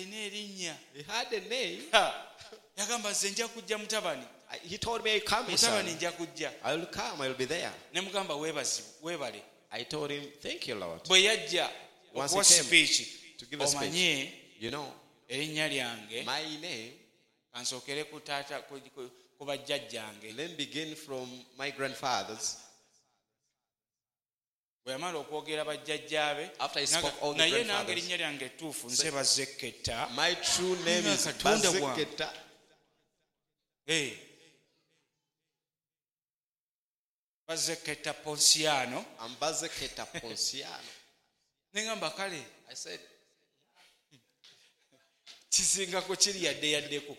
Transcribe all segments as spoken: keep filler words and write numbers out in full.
ng'alina erinnya. He had a name. Yagamba nze nja kujja mutabani. He told me, come, Mutabani son. nja kujja. I will come, I will be there. Ne mugamba weebazibu, weebale. I told him, thank you, Lord. Bwe yajja Once okuwa he came speech, to give a speech, omanye you know, erinnya lyange my name, kansookere ku taata ku- ku- ku bajjajjange. let me begin from my grandfathers. Bwe yamala okwogera bajjajjaabe, After he spoke all the naye nange grandfathers, erinnya lyange ettuufu nze Bazekketta. my true name is Katonda bwange. Bazeketa. Eh. Bazekketta Ponsiano. I'm Bazeketa Ponsiano. Ne ngamba kale I said, kisingako kiri yadde yaddeko.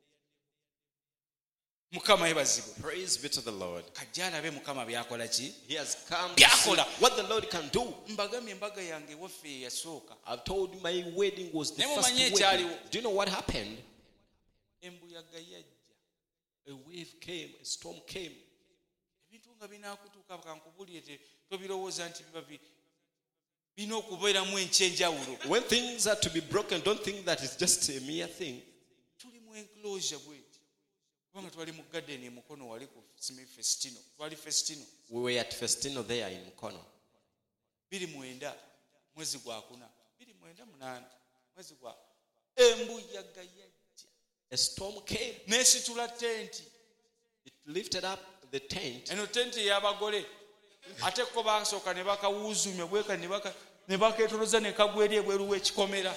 Mukama yeebazibwe. praise be to the Lord. Kajja alabe Mukama by'akola ki. He has come to see Byakola. what the Lord can do. Mbagambye embaga yange waffe eyasooka. I've told you my wedding was the Naye first mumanyi wedding. ekyaliwo. Do you know what happened? Embuyaga yajja. A wave came, a storm came. Ebintu nga binaakutuuka kankubulire tobirowooza nti biba bi- birina okubeeramu enkyenjawulo. When things are to be broken, don't think that it's just a mere thing. Tuli mu enclosure bweti. Kubanga twali mu garden e Mukono wali ku Simi Festino. Twali Festino. We were at Festino there in Mukono. Biri mwenda mwezi gwa kuna. Biri mwenda munaana mwezi gwa. Embuyaga yajja. A storm came. N'esitula tenti. It lifted up the tent. Eno tenti y'abagole. Ate ko baasooka ne bakawuuzumya bweka ne baka ne bakeetoloza ne kagwa eri ebweru w'ekikomera.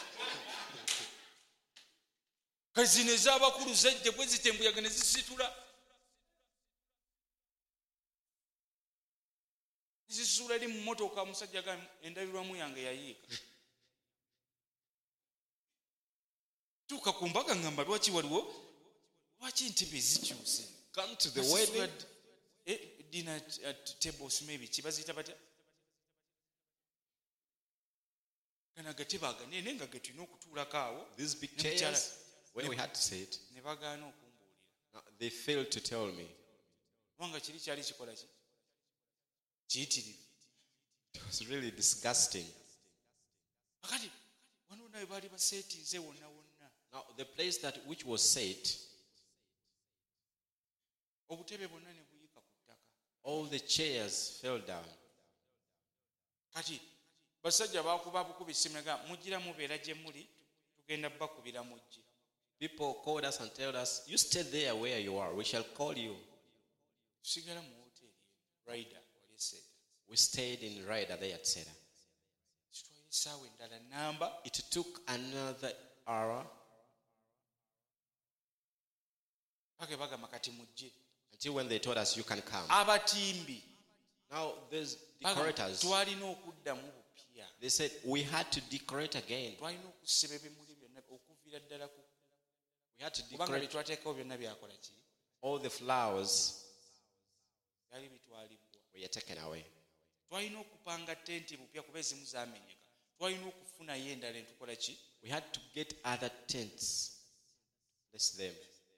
Kazino ez'abakulu zajja bwe zita embuyaga ne zisitula. Zisitula eri mu mmotoka omusajja ga endabirwamu yange yayiika. Tuuka ku mbaga ngamba lwaki waliwo lwaki ntebe zikyuse. Come to the wedding. Eh, dinner at tables maybe kibazita batya. Kana gateba aganene nga gatulina okutuulako awo. These big Ne mukyala- chairs, where we had to sit, ne bagaana okumbuulira. now, they failed to tell me. Kubanga kiri kyali kikola ki? Kiyitirivu. It was really disgusting. Akati wano nawe baali baseetinze wonna wonna. Now, the place that which was set, Obutebe bwonna ne buyika ku ttaka. all the chairs fell down. Kati basajja baakuba bukubi simega mugira mubeera gye muli tugenda bakubira mujje. People called us and told us, you stay there where you are. We shall call you. Tusigala mu hoteeri Ryder wali esseeta. We stayed in Ryder there at Seda. Kitwala essaawa endala namba. It took another hour Pake bagamba kati mujje. until when they told us you can come. Abatimbi Now, there's bagamba, decorators. twalina okuddamu bupya. They said we had to decorate again. Twalina okusiba ebimuli byonna okuviira ddala ku We had to kubanga bye decorate twateekawo byonna byakola ki? all the flowers Byali bitwalibwa. were taken away. Twalina okupanga tenti bupya kuba ezimu zaamenyeka. Twalina okufunayo endala entukola ki? We had to get other tents. Bless them.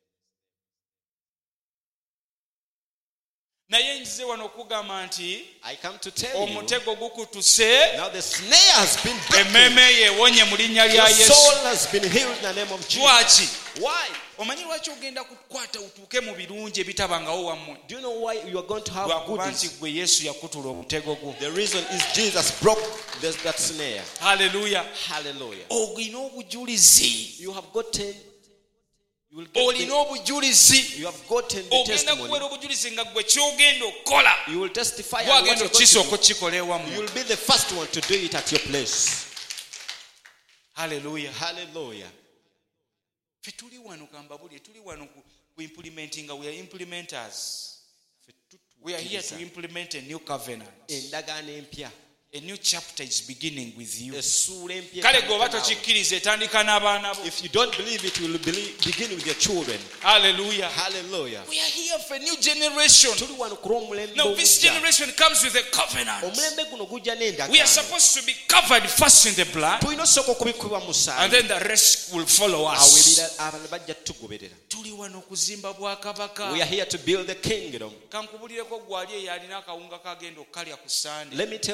Naye nzize wano okugamba nti I come to tell you, omutego gukutuse, now the snare has been broken. emmeeme yeewonye mu linnya lya Your Yesu. soul has been healed in the name of Jesus. Lwaki? Why? Omanyi lwaki ogenda kukwata utuuke mu birungi ebitabangawo wammwe? Do you know why you are going to have Lwakuba nti goodies? gwe Yesu yakutula omutego gwo. The reason is Jesus broke this, that snare. Haleluya. Hallelujah. Olina obujulizi. You have gotten, you will get Olina the, obujulizi. you have gotten the Ogenda testimony. kuwera obujulizi nga gwe kyogenda okukola. You will testify on Gwagenda what you're going okisooka to okikola do. You ewammwe. will be the first one to do it at your place. Haleluya. Hallelujah. Ffe tuli wano kambabulye tuli wano ku ku implementing, we are implementers. We are here to implement a new covenant. Endagaano empya. A new chapter is beginning with you. Essuula empya Kale etandika gweoba naawe. tokikkiriza etandika n'abaana bo. If you don't believe it, will believe, begin with your children. Hallelujah. Hallelujah. We are here for a new generation. Tuli wano ku lw'omulembe Now this ogujja. generation comes with a covenant. Omulembe guno gujja We are n'endagaano. supposed to be covered first in the blood, Tulina osooka okubikubibwa mu and musaayi. then the rest will follow Awo us. ebira- abalala bajja tugoberera. Tuli wano kuzimba We are bwakabaka. here to build the kingdom. Kankubulireko gwali eyalina akawunga kagenda okukalya ku Sunday. Let me tell you, you are going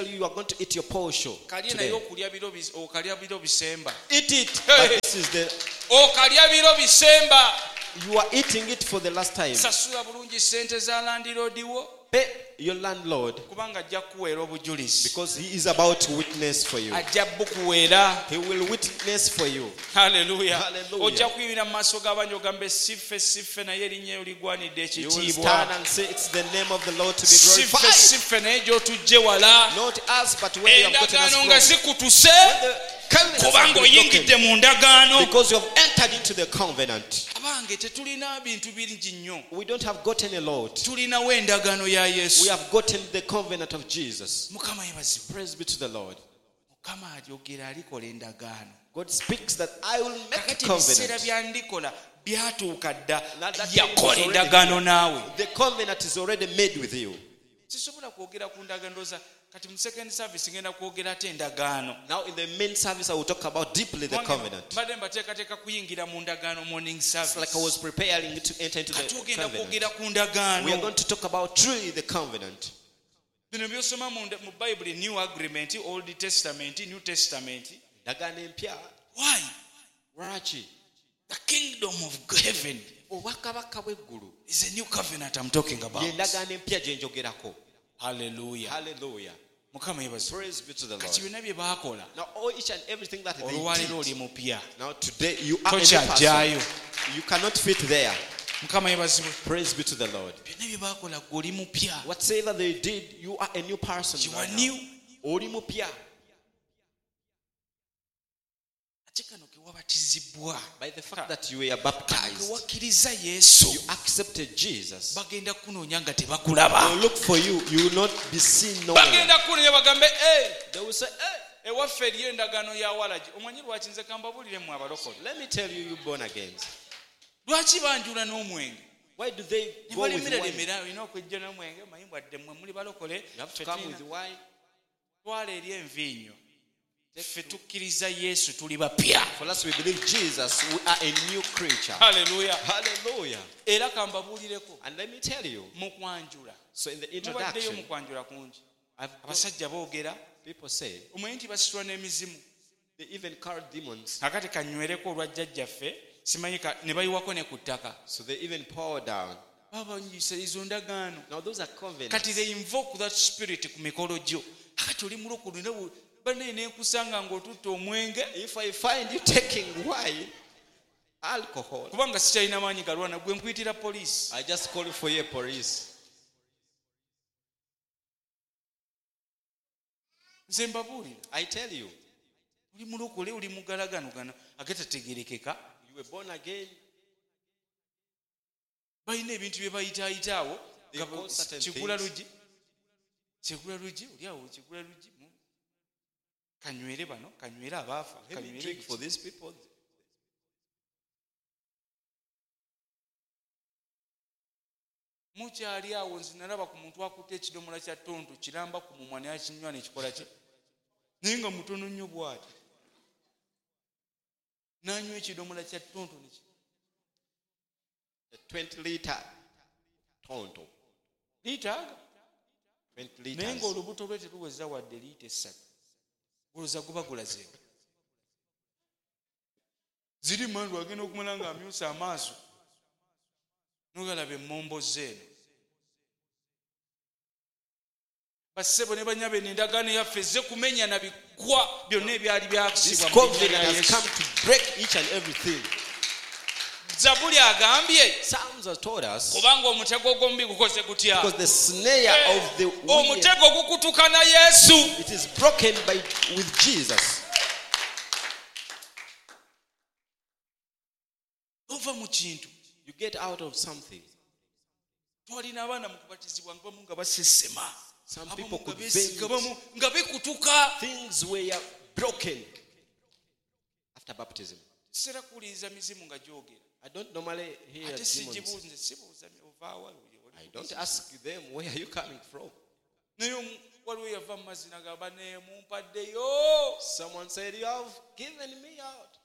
want to eat your posho kalye naye today. okulya biro bis- okalya biro bisemba Eat it. Hey. But this is the okalya biro bisemba you are eating it for the last time. sasula bulungi sente za landiroodiwo Pay your landlord kubanga ajja kukuweera obujulizi because he is about to witness for you. ajja bukuweera. He will witness for you. Haleluya. Hallelujah. Ojja kuyimira mu maaso g'abangi ogambe siffe siffe naye erinnya eryo ligwanidde You will stand ekitiibwa. and say it's the name of the Lord to be Siffe glorified. siffe naye gy'otujje wala. Not us, but where you have gotten us Endagaano nga from. zikutuse The covenants kubanga have been oyingidde broken mu ndagaano. because you have entered into the covenant. abange tetulina bintu bingi nnyo. We don't have gotten a lot. tulinawo endagaano ya We Yesu. have gotten the covenant of Jesus. Mukama yebazibwe. Praise be to the Lord. Mukama alyogera alikola endagaano. God speaks that I will make a kakati ebiseera covenant. bya ndikola byatuuka dda Now that time yakola is already endagaano here. naawe. The covenant is already made with you. sisobola kwogera ku ndagaano ndowooza kati mu second service ngenda kwogera ate endagaano. Now in the main service I will talk about deeply the covenant. mbadde mbateekateeka kuyingira mu ndagaano morning It's service. like I was preparing to enter into kati the ogenda covenant. kwogera ku We are ndagaano. going to talk about truly the covenant. bino byosoma mu nda- mu Bible, new agreement, old testament, new testament. Ndagaano empya. Why? Lwaki? The kingdom of heaven Obwakabaka bw'eggulu is a new covenant I'm talking about. ye ndagaano empya gye njogerako. Hallelujah. Hallelujah. Mukama yebaze. Praise be to the kati Lord. byonna bye baakola Now all each and everything that they olwaleero oli did. mupya. Now today you are a new tokyajjaayo. person. You cannot fit there. Mukama yebazibwe. Praise be to the Lord. byonna bye baakola gwe oli mupya. Whatever they did, you are a new person. You right are now. new. Oli mupya. ate kano ke wabatizibwa By the fact that you were baptized, ke wakkiriza Yesu you accepted Jesus. bagenda kunoonya nga They will tebakulaba. look for you. You will not be seen nowhere. bagenda kunoonya bagambe "Eh, They will say, hey, ewaffe eriyo endagaano ya walagi." Omanyi lwaki nze kambabulire mmwe abalokole. let me tell you, you born again. lwaki banjula n'omwenge Why do they ne go with balemera wine? lemera olina okwejja n'omwenge manyi bwadde mmwe muli balokole. You have to Ffe come tulina- with wine. twala eri envinnyo. ffe tukkiriza Yesu tuli bapya. For us, we believe Jesus. We are a new creature. Haleluya. Hallelujah. era kambabuulireko And let me tell you. mu kwanjula. So in the mubaddeyo introduction, mu kwanjula kungi. I've got, abasajja boogera people say omanyi nti basitula n'emizimu. they even called demons. kakati kanywereko olwa jjajjaffe simanyi ka- ne bayiwako ne ku ttaka. So they even pour down. babanyisa izo ndagaano. Now those are covenants. kati they invoke that spirit ku mikolo gyo. akati oli mulokole banaye nenkusanga ng'otutte omwenge If I find you taking wine, alcohol, kubanga sikyalina maanyi galwana gwe nkuyitira poliisi. I just call for your police. nze mbabuulira I tell you, oli mulokole oli mugalagano gano agatategerekeka. you were born again. balina ebintu bye bayitaayitaawo They nga call certain kigula things. lugi kigula lugi oliawo kigula lugi mu- kanywere bano kanywere abaafa Let me kanywere drink biki. for these people. mukyali awo nze nalaba ku muntu akutte ekidomola kya tonto kiramba ku mumwa naye akinywa nekikola kye naye nga mutono nnyo bw'ati n'anywa ekidomola kya tonto neki A twenty liter tonto. liitaaga twenty naye liters. ng'olubuto lwe teruweza wadde liita essatu olowooza guba gulazeeko ziri mandu agenda okumala ng'amyusa amaaso nogalaba emmombo zeeno bassebo ne banyabo eno endagaano yaffe ezze kumenya na biggwa byonna ebyali This byakisibwa mu covenant linnya lya has Yesu. come to break each and everything. Zabuli agambye Psalms have told us kubanga omutego ogw'omubi gukoze gutya. because the snare of the wicked, omutego gukutuka na Yesu. it is broken by with Jesus. ova mu kintu You get out of something. twalina abaana mu kubatizibwa nga bamu nga basesema Some abamu people nga could beesiga faint. bamu nga bikutuka. Things were broken after baptism. kiseera kuwuliriza mizimu nga gyogera I don't normally hear ate demons. sigibuuze sibuuza ovaawa I don't ask them, where are you coming from? naye omu- waliwo yava mu mazina gamba ne mumpaddeyo. Someone said, you have given me out.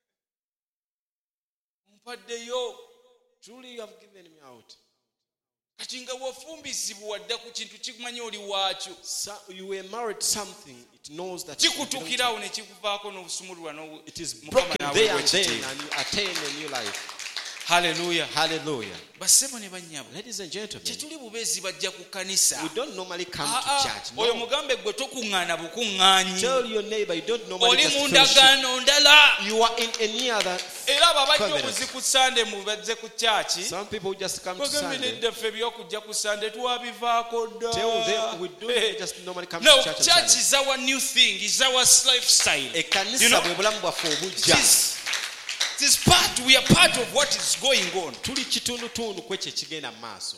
mumpaddeyo. Truly you have given me out. kati nga wafumbizibwa wadda ku kintu kikumanya oli waakyo So you were married to something, it knows that kikutuukirawo ne kikuvaako n'obusumululwa n'obu- it is Mukama broken n'aweebwa there and then, ekitiibwa. and you attain a new life. Haleluya. Hallelujah. Bassebo ne bannyabo Ladies and gentlemen, tetuli bubeezi bajja ku kkanisa. we don't normally come Ah, to ah, church. oyo No. mugambe gwe tokuŋŋaana bukuŋŋaanyi Tell your neighbor you don't normally oli just mu fellowship. ndagaano ndala You are in any other. era abo abajja Covenant. obuzi ku sande mu bazze ku kyaki Some people just come to bagambe Sunday. nedda ffe ebyokujja ku sande twabivaako dda. Tell them we don't Eh, just normally come no, to church on church Sunday. is our new thing, is our lifestyle. Ekkanisa You know, bwe bulamu bwaffe it obujja. is, it is part, we are part of what is going on. Tuli kitundutundu ku ekyo ekigenda mu maaso.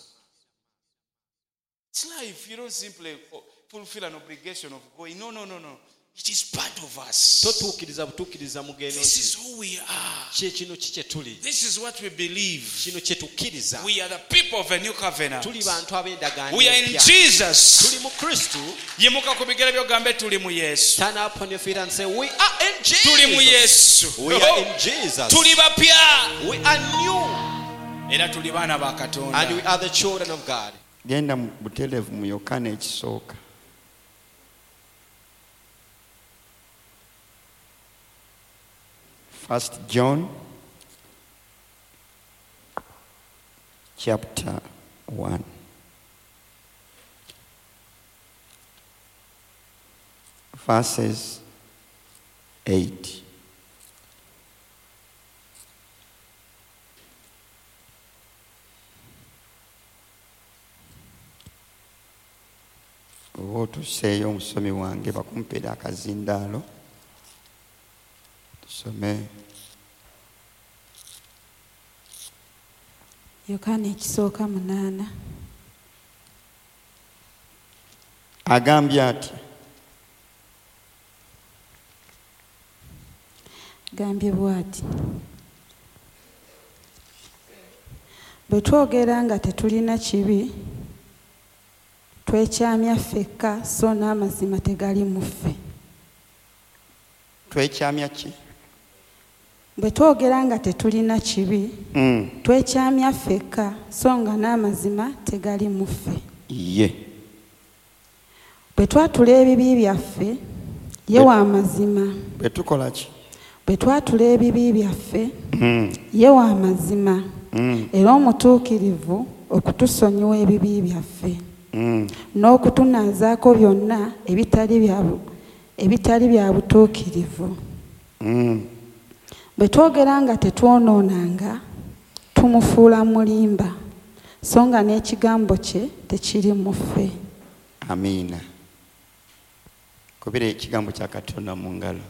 It's life, you don't simply fulfill an obligation of going. No, no, no, no. It is part of us. Totuukiriza butuukiriza mugendo This nti is who we are. kye kino ki kye tuli. This is what we believe. Kino kye tukkiriza. We are the people of a new covenant. Tuli bantu ab'endagaano We are in empya. Jesus. Tuli mu Kristo. Yimuka ku bigere by'ogambe tuli mu Yesu. Stand up on your feet and say, we are in Tuli mu Jesus. Yesu. We are in Jesus. Tuli bapya. We are new. Era tuli baana ba And we Katonda. are the children of God. genda mu butelevu mu Yokaana ekisooka First John chapter one. Verses eight. Oba otuseeyo omusomi wange bakumpeera akazindaalo tusome Yokaana ekisooka munaana. agambye ati Gambye bw'ati. Bwe twogera nga tetulina kibi, twekyamya ffekka so n'amazima tegali mu ffe. twekyamya ki Bwe twogera nga tetulina kibi, Mm, twekyamya ffekka so nga n'amazima tegali mu ffe. ye Bwe twatula ebibi byaffe, ye wa mazima. bwe tukola ki Bwe twatula ebibi byaffe, Mm, ye wa mazima. mm, Era omutuukirivu okutusonyiwa ebibi byaffe mm. n'okutunaazaako byonna ebitali bya bu- ebitali bya butuukirivu. Mm. Bwe twogera nga tetwonoonanga, tumufuula mulimba, so nga n'ekigambo kye tekiri mu ffe. Amiina. Kubira ekigambo kya Katonda mu ngalo.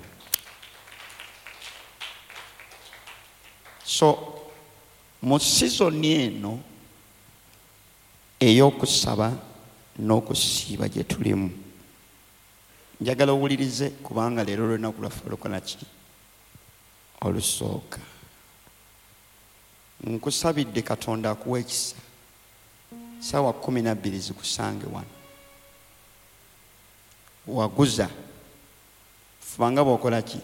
So mu sizoni eno ey'okusaba n'okusiiba gye tulimu, njagala owulirize kubanga leero olunaku lwaffe olukola ki olusooka. Nkusabidde Katonda akuwa ekisa ssaawa kumi na bbiri zikusange wano. Waguza fubanga bw'okola ki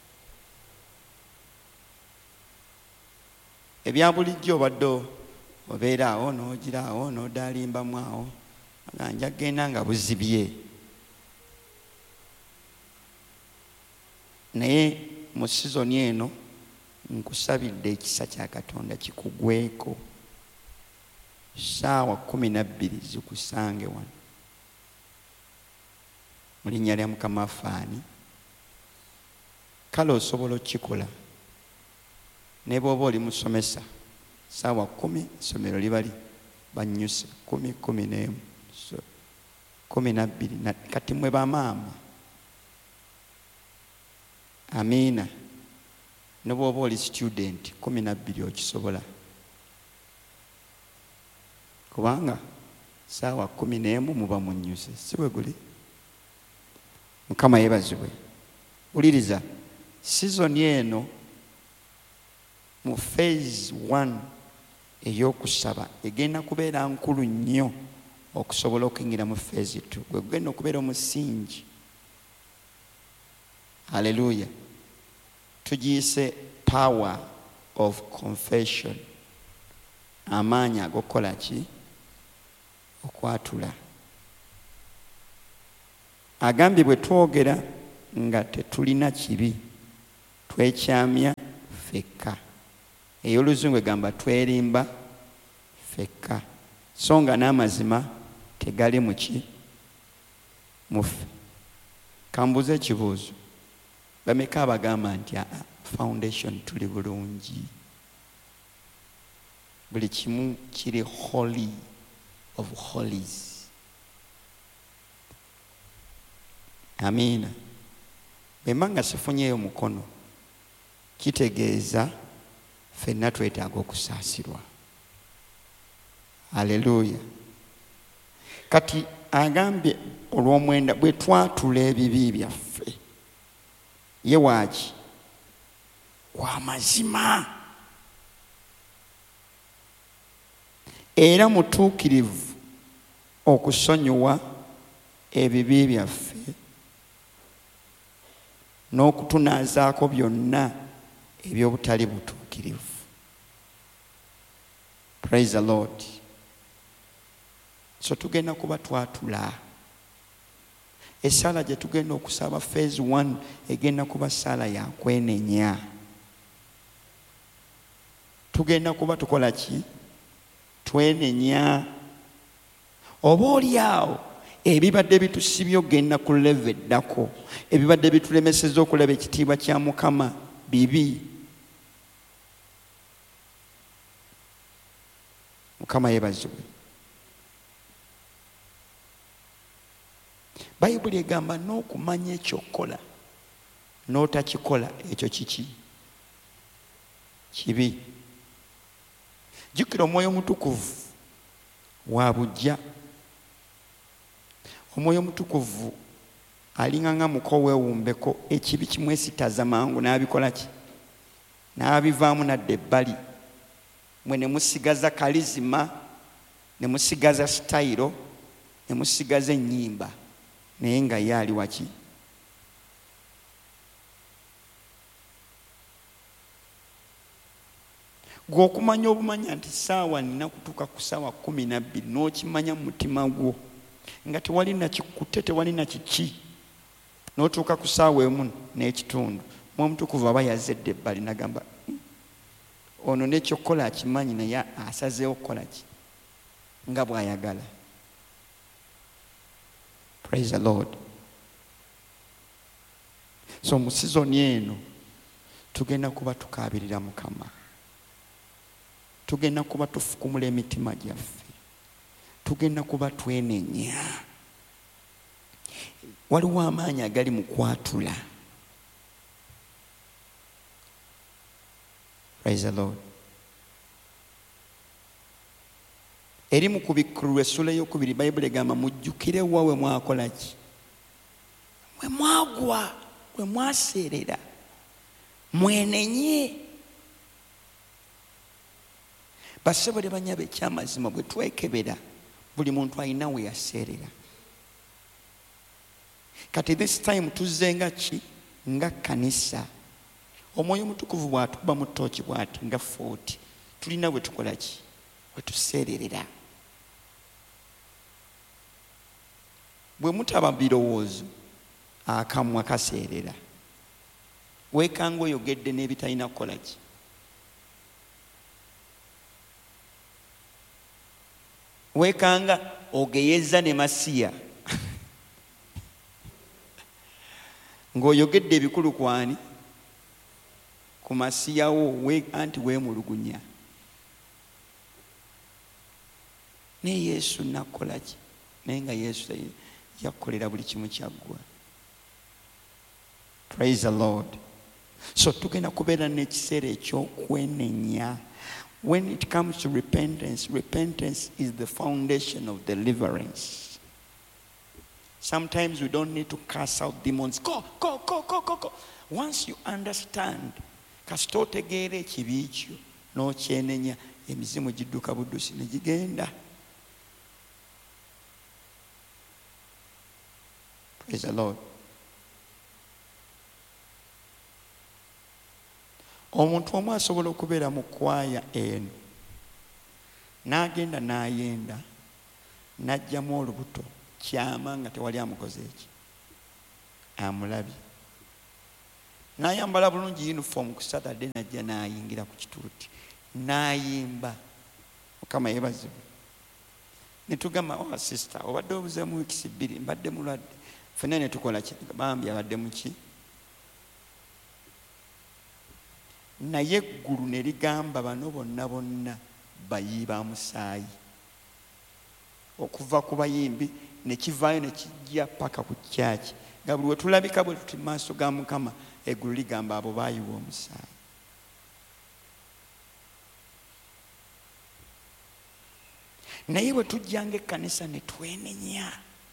ebya bulijjo obadde obeera awo n'ogira awo n'odaalimbamu awo nga nja genda nga buzibye, naye mu sizoni eno nkusabidde ekisa kya Katonda kikugweko ssaawa kumi na bbiri zikusange wano mu linnya lya Mukama Afaani. Kale osobola okukikola ne bw'oba oli musomesa ssaawa kumi essomero liba li bannyuse kumi kumi n'emu so kumi na bbiri na kati mwe bamaama. Amiina. Ne bw'oba oli student kumi na bbiri okisobola kubanga ssaawa kumi n'emu muba munnyuse, si bwe guli? Mukama yeebazibwe. Wuliriza, sizoni eno mu phase one ey'okusaba egenda kubeera nkulu nnyo okusobola okuyingira mu phase two, gwe gugenda okubeera omusingi. Haleluya. Tugiyise power of confession, amaanyi ag'okukola ki okwatula. Agambye bwe twogera nga tetulina kibi twekyamya ffekka. Ey'Oluzungu egamba twerimba ffekka, so nga n'amazima tegali mu ki mu ffe. Kambuze ekibuuzo, bameka abagamba nti aa foundation tuli bulungi, buli kimu kiri holy of holies? Amiina. Bwemba nga sifunyeeyo mukono kitegeeza ffenna twetaaga okusaasirwa. Haleluya. Kati agambye olw'omwenda bwe twatula ebibi byaffe, ye waaki wa mazima era mutuukirivu okusonyiwa ebibi byaffe n'okutunaazaako byonna eby'obutali butuukirivu. Praise the Lord. So tugenda kuba twatula. Essala gye tugenda okusaba phase one egenda kuba ssala ya kwenenya. Tugenda kuba tukola ki? Twenenya. Oba oli awo ebibadde bitusibye ogenda ku level eddako, ebibadde bitulemesezza okulaba ekitiibwa kya Mukama bibi, Mukama yeebazibwe. Bayibuli egamba n'okumanya ekyokola n'otakikola ekyo kiki? Kibi. Jjukira Omwoyo Mutukuvu wa buggya. Omwoyo Mutukuvu alinga nga muko weewumbeko, ekibi kimwesitaza mangu n'abikola ki? N'abivaamu nadda ebbali. Mwe ne musigaza kalizima, ne musigaza sitayiro, ne musigaza ennyimba, naye nga ye ali waki? Gwe okumanya obumanya nti saawa nina kutuuka ku saawa kumi na bbiri n'okimanya mu mutima gwo nga tewali na kikutte, tewali na kiki, n'otuuka ku saawa emu n'ekitundu, Mwoyo Mutukuvu aba yazedde ebbali n'agamba ono n'ekyokukola akimanyi naye asazeewo okukola ki? Nga bw'ayagala. Praise the Lord. So mu sizoni eno tugenda kuba tukaabirira Mukama, tugenda kuba tufukumula emitima gyaffe, tugenda kuba twenenya. Waliwo amaanyi agali mu kwatula. Praise the Lord. Eri mu Kubikkulu essula ey'okubiri Bayibuli egamba mujjukire wa we mwakola ki? Mwe mwagwa, mwe mwaseerera, mwenenye. Bassebo ne bannyabo ekyamazima bwe twekebera buli muntu alina we yaseerera. Kati this time tuzze nga ki? Nga kkanisa. Omwoyo Mutukuvu bw'atuba mu ttooki bw'ati nga forty, tulina bwe tukola ki? Bwe tuseererera. Bwe mutaba birowoozo akamwa kaseerera, weekanga oyogedde n'ebitalina kukola ki? Weekanga ogeyeza ne masiya ng'oyogedde ebikulu kwani? Ku masiyawo, we anti weemulugunya. Ne Yesu nakola ki? Naye nga Yesu yakolera buli kimu kyaggwa. Praise the Lord. So tugenda kubeera n'ekiseera eky'okwenenya. When it comes to repentance, repentance is the foundation of deliverance. Sometimes we don't need to cast out demons. Go, go, go, go, go, go. Once you understand, kasita otegeera ekibi kyo n'okyenenya, emizimu gidduka buddusi ne gigenda. Praise the Lord. Omuntu omu asobola okubeera mu kwaya eno n'agenda n'ayenda n'ajjamu olubuto kyama nga tewali amukoze eki amulabye n'ayambala bulungi uniform ku Saturday najja n'ayingira ku kituuti n'ayimba Mukama yeebazibwe ne tugamba oh sister obadde obuzeemu wiikisi bbiri mbadde mulwadde ffenna ne tukola ki bambi abadde muki naye eggulu ne ligamba bano bonna bonna bayiiba musaayi okuva ku bayimbi ne kivaayo ne kijja paka ku kyaki nga buli we tulabika bwe tuti maaso ga Mukama eggulu ligamba abo baayiwa omusaayi. Naye bwe tujjanga ekkanisa ne twenenya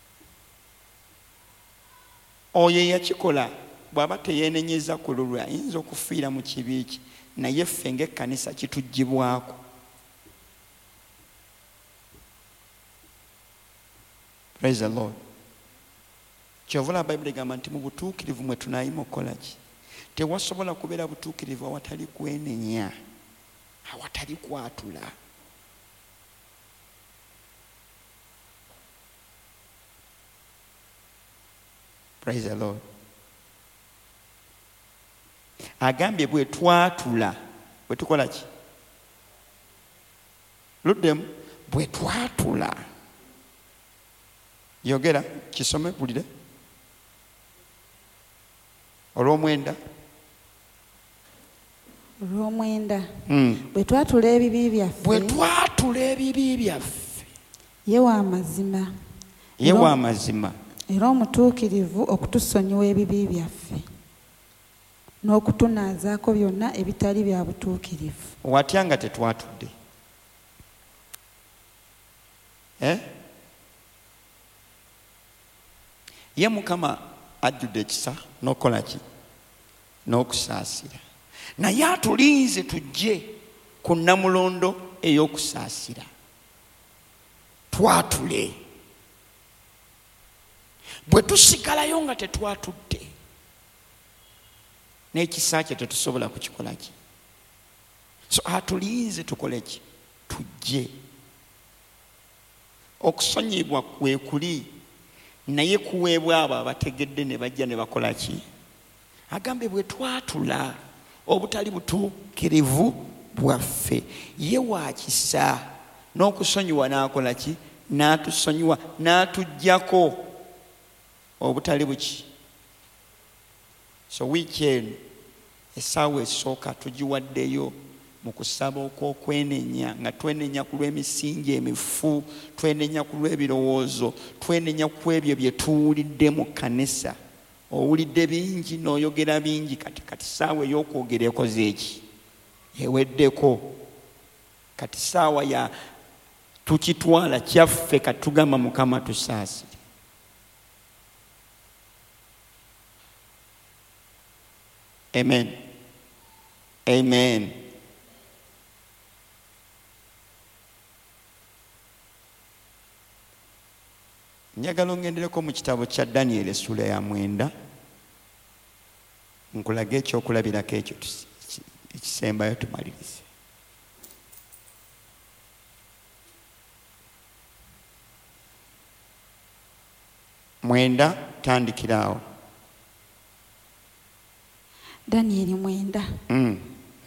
oyo eyakikola bw'aba teyeenenyeza ku lulwe ayinza okufiira mu kibi ki naye ffe ng'ekkanisa kituggyibwako. Praise the Lord. Kyovula Bayibuli egamba nti mu butuukirivu mwe tunaayima okukola ki? Tewasobola kubeera butuukirivu awatali kwenenya, awatali kwatula. Praise the Lord. Agambye bwe twatula bwe tukola ki? Luddemu bwe twatula. Yogera kisome bulire. Olw'omwenda. Olw'omwenda. Mm. Bwe twatula ebibi byaffe. Bwe twatula ebibi byaffe. Ye wa mazima. Ye wa mazima. Era omutuukirivu okutusonyiwa ebibi byaffe n'okutunaazaako byonna ebitali bya butuukirivu. Watya nga tetwatudde? Eh? Ye Mukama ajjudde ekisa n'okola ki? N'okusaasira. Naye atulinze tujje ku nnamulondo ey'okusaasira. Twatule. Bwe tusigalayo nga tetwatudde n'ekisa kye tetusobola kukikola ki? So atulinze tukole ki? Tujje. Okusonyibwa kwe kuli naye kuweebwa abo abategedde ne bajja ne bakola ki? Agambe bwe twatula obutali butuukirivu bwaffe ye wa kisa n'okusonyiwa n'akola ki? N'atusonyiwa n'atuggyako obutali buki. So weekend essaawa esooka tugiwaddeyo mu kusaba okw'okwenenya nga twenenya ku lw'emisingi emifu, twenenya ku lw'ebirowoozo, twenenya ku ebyo bye tuwulidde mu kkanisa. Owulidde bingi n'oyogera bingi, kati kati ssaawa ey'okwogera ekoze eki? Eweddeko. Kati ssaawa ya tukitwala kyaffe kati tugamba Mukama tusaasire. Amen. Amen. Njagala ongendereko mu kitabo kya Daniel essula ya mwenda nkulaga ekyokulabirako ekyo ekisembayo tumalirize. Mwenda tandikiraawo. Daniel mwenda. Mm.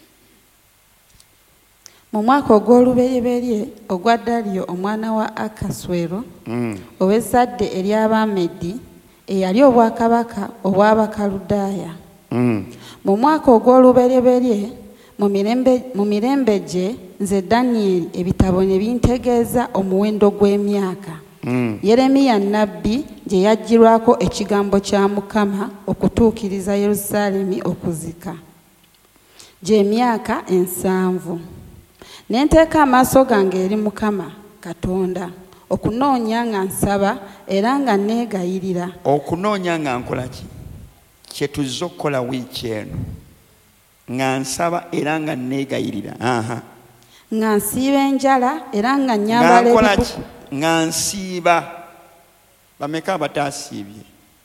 Mu mwaka ogw'olubereberye ogwa Daliyo omwana wa Akaswero Mm. ow'ezzadde ery'Abamedi eyali obwakabaka obw'Abakaludaaya. Mm. Mu mwaka ogw'olubereberye mu mirembe mu mirembe gye nze Daniel ebitabo ne bintegeeza omuwendo gw'emyaka. Mm. Yeremiya nnabbi gye yajjirwako ekigambo kya Mukama okutuukiriza Yerusaalemi okuzika. Gy'emyaka ensanvu. Ne nteeka amaaso gange eri Mukama Katonda okunoonya nga nsaba era nga neegayirira. Okunoonya nga nkola ki? Kye tuzze okukola wiiki eno. Nga nsaba era nga neegayirira. Aha. Nga nsiiba enjala era nga nnyambala Nga nkola ki? ebibuku. Nga nsiiba. Bameka abataasiibye?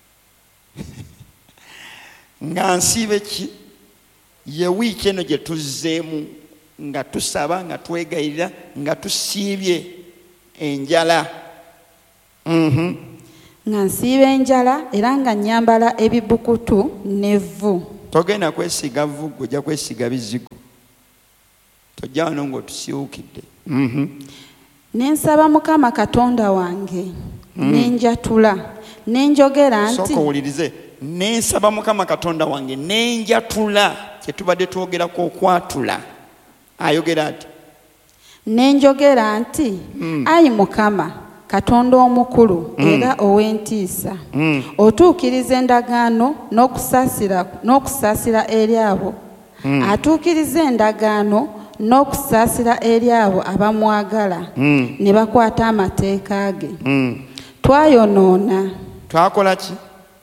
Nga nsiibe ki? Ye wiiki eno gye tuzzeemu nga tusaba nga twegayirira nga tusiibye enjala Mhm. nga nsiiba enjala era nga nnyambala ebibukutu n'evvu. Togenda kwesiga vvu, ojja kwesiga bizigo. Tojja wano ng'otusiwukidde. Mhm. Ne nsaba Mukama Katonda wange ne njatula ne njogera nti Sooka owulirize. Ne nsaba Mukama Katonda wange ne njatula. Kye tubadde twogerako okwatula. Ayogera ati ne njogera nti ayi Mukama Katonda omukulu era ow'entiisa, otuukiriza endagaano n'okusaasira n'okusaasira eri abo atuukiriza endagaano n'okusaasira eri abo abamwagala ne bakwata amateeka ge. Twayonoona. twakola ki?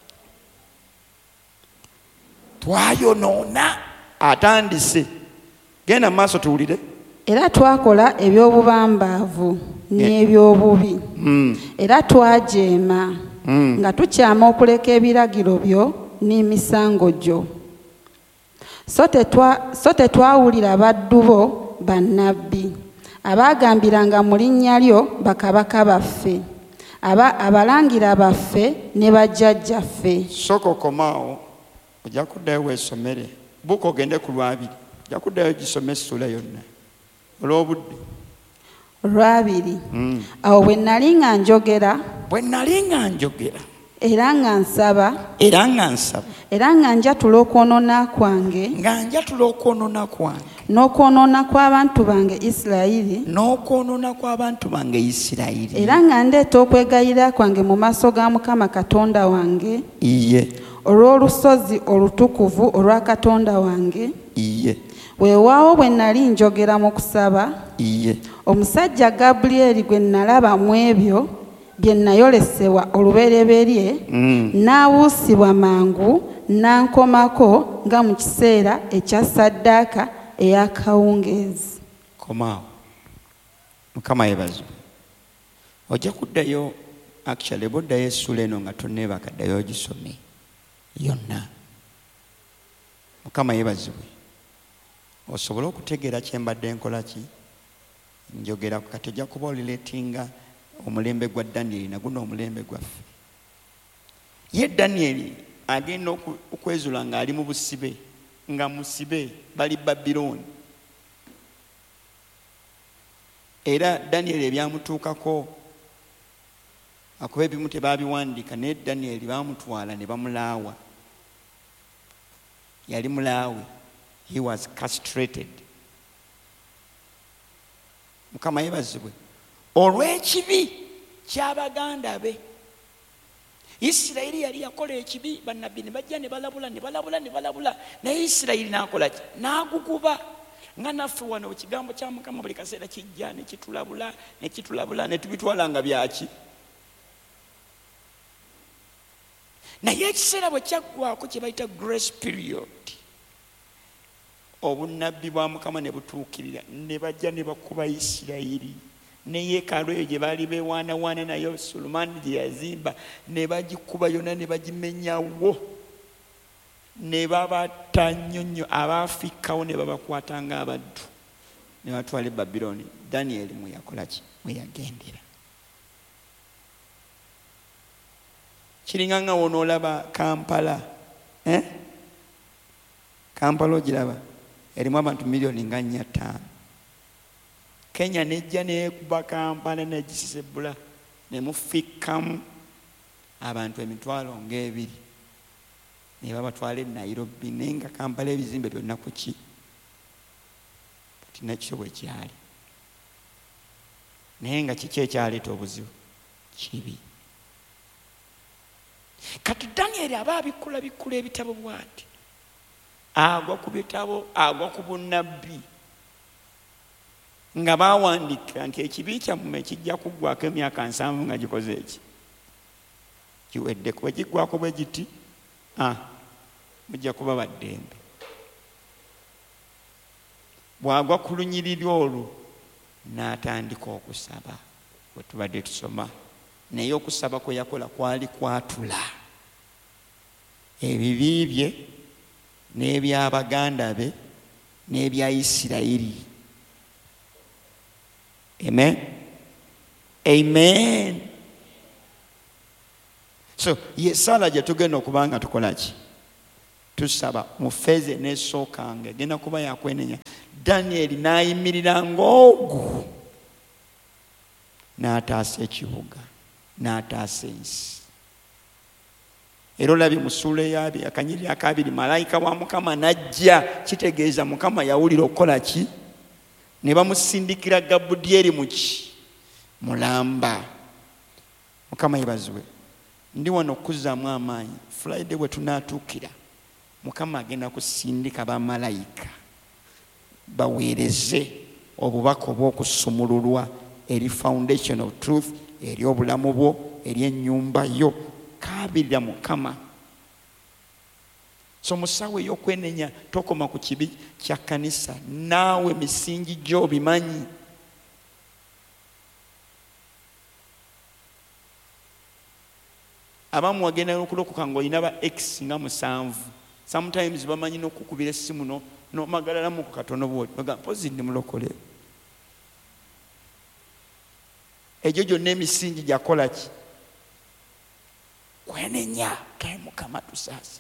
Twayonoona. Atandise. Genda mu maaso tuwulire. Era twakola eby'obubambaavu n'eby'obubi. Era twajeema nga tukyama okuleka ebiragiro byo n'emisango gyo. So tetwa so tetwawulira baddu bo bannabbi abaagambiranga mu linnya lyo bakabaka baffe, aba abalangira baffe ne bajjajjaffe. Sooka okomaawo. Ojja kuddayo weesomere. Buuka ogende ku lwabiri. Ojja kuddayo gisome essula yonna. Olw'obudde. Olwabiri. Awo bwe nnali nga njogera. Bwe nnali nga njogera. Era nga nsaba. Era nga nsaba. Era nga njatula okwonoona kwange. Nga njatula okwonoona kwange. N'okwonoona kw'abantu bange Isirayiri. N'okwonoona kw'abantu bange Isirayiri. Era nga ndeeta okwegayirira kwange mu maaso ga Mukama Katonda wange. Iye. Olw'olusozi olutukuvu olwa Katonda wange. Iye. Weewaawo bwe nnali njogera mu kusaba. Iye. Omusajja Gabulyeri gwe nalaba mu ebyo bye nayolesebwa olubereberye n'abuusibwa mangu n'ankomako nga mu kiseera ekya ssaddaaka ey'akawungeezi. Komaawo. Mukama yeebazibwe. Ojja kuddayo actually boddayo essula eno nga tonneebaka ddayo ogisome yonna. Mukama yeebazibwe. Osobole okutegeera kye mbadde nkola ki? Njogera ku kati ojja kuba olireetinga omulembe gwa Danyeri naguno omulembe gwaffe. Ye Danyeri agenda okwezula ng'ali mu busibe, nga musibe bali Babilooni. Era Danyeri ebyamutuukako akuba ebimu tebaabiwandiika, naye Danyeri baamutwala ne bamulaawa. Yali mulaawe. He was castrated. Mukama yeebazibwe. Olw'ekibi ky'abaganda be. Isirayiri yali yakola ekibi, bannabbi ne bajja ne balabula ne balabula ne balabula, naye Isirayiri n'akola ki? N'aguguba. Nga naffe wano ekigambo kya Mukama buli kaseera kijja ne kitulabula ne kitulabula ne tubitwala nga byaki. Naye ekiseera bwe kyaggwako kye bayita grace period, obunnabbi bwa Mukama ne butuukirira, ne bajja ne bakuba Isirayiri. Ne yeekaalu eyo gye baali beewaanawaana nayo Sulemaani gye yazimba ne bagikuba yonna ne bagimenyawo, ne babatta nnyo nnyo, abaafikkawo ne babakwata ng'abaddu ne batwala e Babilooni. Danyeri mwe yakola ki? Mwe yagendera. Kiringa nga wonoolaba Kampala. Eh? Kampala ogiraba? Erimu abantu miliyoni nga nnya ttaano. Kenya nejja neekuba Kampala negisisebula ne mufikkamu abantu emitwalo ng'ebiri ne babatwala e Nairobi, naye nga Kampala ebizimbe byonna ku ki? Kati nakyo bwe kyali. Naye nga kiki ekyaleeta obuzibu? Kibi. Kati Danyeri aba abikula bikula ebitabo bw'ati. Agwa ku bitabo, agwa ku bunnabbi. Nga baawandika nti ekibi kyammwe kijja kuggwako emyaka nsanvu nga gikoze eki? Kiwedde kuba kiggwako bwe giti? Ah, mujja kuba baddembe. Bw'agwa ku lunyiriri olwo n'atandika okusaba bwe tubadde tusoma. Naye okusaba kwe yakola kwali kwatula ebibi bye n'ebyabaganda be n'ebya Isirayiri. Amen. Amen. So ye sala gye tugenda okuba nga tukola ki? Tusaba mu feeze n'esookanga egenda kuba yakwenenya. Danyeri n'ayimirira ng'ogu n'ataasa ekibuga n'ataasa ensi. Era olabye mu ssuula ey'abiri akanyiriri akabiri malayika wa Mukama n'ajja, kitegeeza Mukama yawulira okukola ki? Ne bamusindikira Gabudyeri mu ki? Mulamba. Mukama yebazibwe. Ndi wano okuzzaamu amaanyi. Friday bwe tunaatuukira Mukama agenda kusindika bamalayika baweereze obubaka obw'okusumululwa eri foundation of truth, eri obulamu bwo, eri ennyumba yo. Kaabirira Mukama. So musawo ey'okwenenya tokoma ku kibi kya kanisa, naawe misingi gyo bimanyi. Abamu wagenda n'okulokoka ng'olina ba X nga musanvu. Sometimes bamanyi n'okukubira essimu n'omagalalamu ku katono bwoti oga mpozi ndi mulokole. Egyo gyonna emisingi gyakola ki? Kwenenya. Kae Mukama tusaase.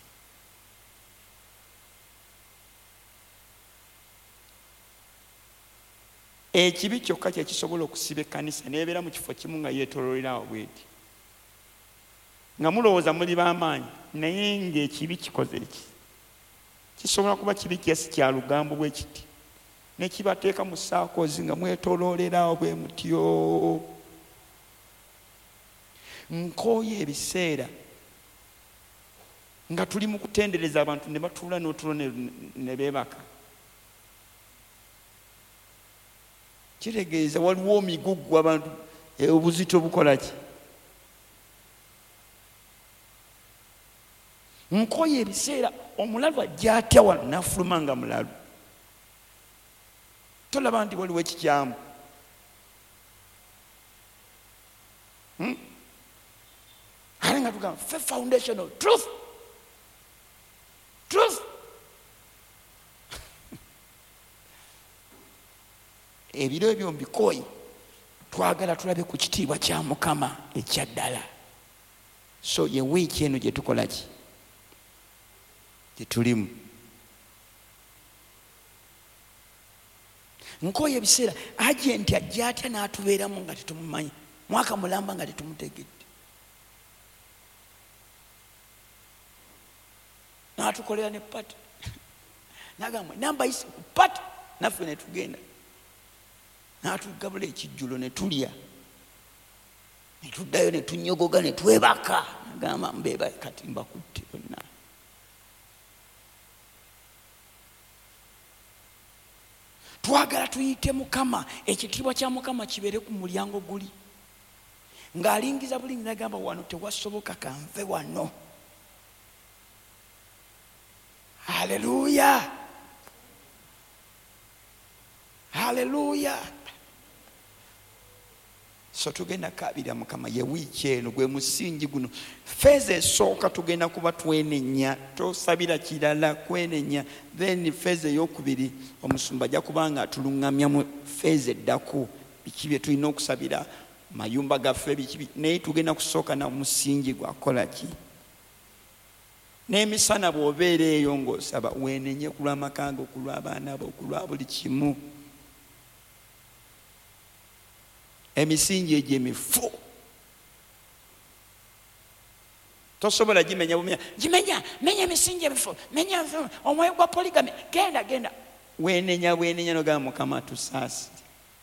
Ekibi kyokka kye kisobola okusiba ekkanisa n'ebeera mu kifo kimu nga yeetooloolerawo bweti, nga mulowooza muli b'amaanyi, naye ng'ekibi kikoze eki. Kisobola kuba kibi kyesi kya lugambo bwe kiti ne kibateeka mu saakoozi nga mwetooloolerawo bwe mutyo. Nkooye ebiseera nga tuli mu kutendereza abantu ne batuula n'otulo ne beebaka. Kitegeeza waliwo omigugu abantu obuzito bukola ki? Nkooye ebiseera omulalu ajja atya wano n'afuluma nga mulalu. Tolaba nti waliwo ekikyamu. Hmm? Ale nga tugamba faith foundation of truth. Truth. Ebiro ebyo mbikooyi twagala tulabe ku kitiibwa kya Mukama ekya ddala. So ye wiiki eno gye tukola ki? Gye tulimu. Nkooye ebiseera agenti ajja atya n'atubeeramu nga tetumumanyi, mwaka mulamba nga tetumutegedde, n'atukolera ne pata n'agamba namba isi ku pata, naffe ne tugenda n'atugabula ekijjulo ne tulya ne tuddayo ne tunyogoga ne twebaka. N'agamba mbeeba kati mbakutte bonna. Twagala tuyite Mukama, ekitiibwa kya Mukama kibeere ku mulyango guli. Ng'alingiza bulingi n'agamba wano tewasoboka kanve wano. Haleluya. Haleluya. So tugenda kabira Mukama ye wiiki eno gwe musingi guno. Feeze esooka tugenda kuba twenenya, tosabira kirala, kwenenya. Then feeze ey'okubiri omusumba ajja kubanga atuluŋŋamya mu feeze eddaku biki bye tulina okusabira mayumba gaffe biki, naye tugenda kusooka na musingi gwakola ki? N'emisana bw'obeera eyo ng'osaba weenenye ku lw'amaka go, ku lw'abaana bo, ku lwa buli kimu. Emisingi egyo emifu tosobola gimenya bumenya. Gimenya, menya emisingi emifu, menya omwoyo gwa poligami, genda genda. Weenenya weenenya n'ogamba Mukama tusaasire.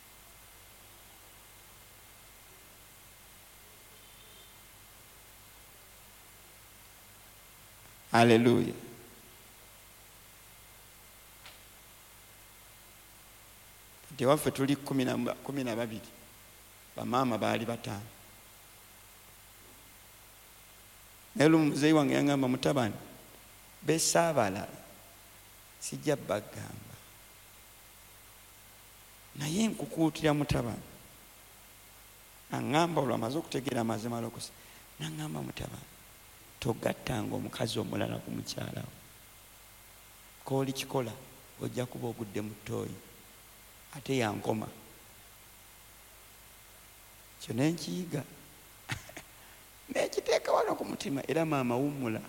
Haleluya. Tewaffe tuli kumi na babiri, bamaama baali bataano. Naye lumu muzeeyi wange yangamba mutabani bessa abalala sijja bagamba, naye nkukuutira mutabani. Aŋŋamba olwo amaze okutegeera amazima lokusa, n'aŋŋamba mutabani togattanga omukazi omulala ku mukyala wo. Kooli kikola ojja kuba ogudde mu ttooyi ate yankoma. Kyo ne nkiyiga. nekiteeka wano ku mutima era maama wumula.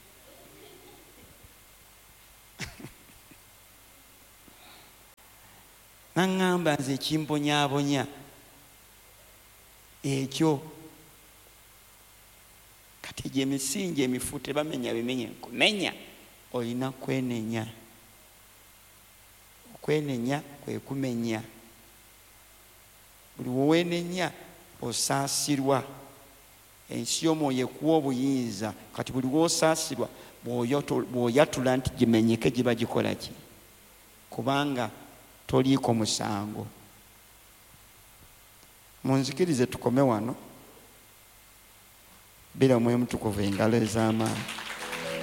Naŋŋamba nze ekimbonyaabonya ekyo kati gye misingi emifu tebamenya bimenya nkumenya olina kwenenya. Okwenenya kwe kumenya. Buli weweenenya osaasirwa. Ensi y'omwoyo ekuwa obuyinza kati buli w'osaasirwa bw'oyatula nti gimenyeke giba gikola ki? Kubanga toliiko musango. Munzikirize tukome wano. Bila Mwoyo Mutukuvu engalo ez'amaanyi.